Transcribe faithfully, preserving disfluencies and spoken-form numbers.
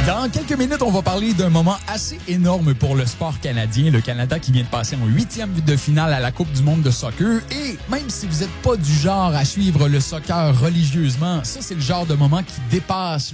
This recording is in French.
Dans quelques minutes, on va parler d'un moment assez énorme pour le sport canadien. Le Canada qui vient de passer en huitième de finale à la Coupe du monde de soccer. Et même si vous n'êtes pas du genre à suivre le soccer religieusement, ça, c'est le genre de moment qui dépasse